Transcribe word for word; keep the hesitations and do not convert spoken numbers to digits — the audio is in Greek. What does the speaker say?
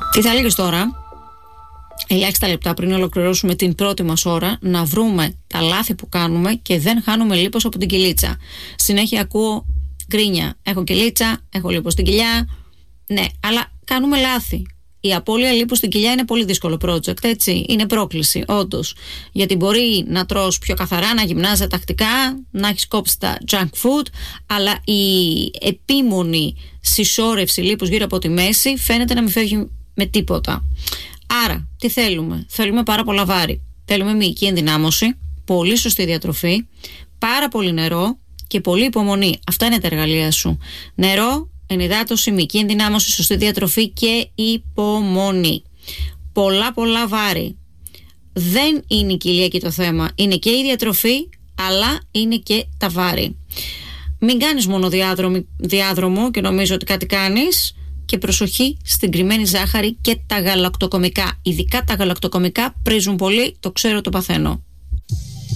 Τι θα έλεγες τώρα, ελάχιστα λεπτά πριν ολοκληρώσουμε την πρώτη μας ώρα, να βρούμε τα λάθη που κάνουμε και δεν χάνουμε λίπος από την κυλίτσα. Συνέχεια ακούω γκρίνια. Έχω κυλίτσα, έχω λίπος στην κοιλιά. Ναι, αλλά κάνουμε λάθη. Η απώλεια λίπους στην κοιλιά είναι πολύ δύσκολο project, έτσι. Είναι πρόκληση, όντως. Γιατί μπορεί να τρως πιο καθαρά, να γυμνάζεσαι τακτικά, να έχεις κόψει τα junk food, αλλά η επίμονη συσσόρευση λίπους γύρω από τη μέση φαίνεται να μην φεύγει με τίποτα. Άρα, τι θέλουμε? Θέλουμε πάρα πολλά βάρη. Θέλουμε μυϊκή ενδυνάμωση, πολύ σωστή διατροφή, πάρα πολύ νερό και πολύ υπομονή. Αυτά είναι τα εργαλεία σου. Νερό, ενυδάτωση, μυϊκή ενδυνάμωση, σωστή διατροφή και υπομονή. Πολλά πολλά βάρη. Δεν είναι η κοιλία εκεί το θέμα. Είναι και η διατροφή, αλλά είναι και τα βάρη. Μην κάνεις μόνο διάδρομο, διάδρομο και νομίζω ότι κάτι κάνεις. Και προσοχή στην κρυμμένη ζάχαρη και τα γαλακτοκομικά. Ειδικά τα γαλακτοκομικά πρίζουν πολύ, το ξέρω, το παθαίνω.